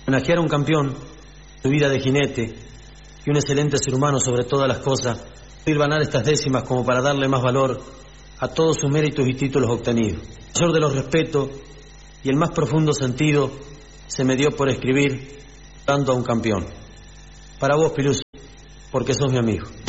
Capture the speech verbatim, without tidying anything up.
Homenajear a un campeón, su vida de jinete y un excelente ser humano sobre todas las cosas, ir ganar estas décimas como para darle más valor a todos sus méritos y títulos obtenidos. El mayor de los respetos y el más profundo sentido se me dio por escribir dando a un campeón. Para vos, Piluso, porque sos mi amigo.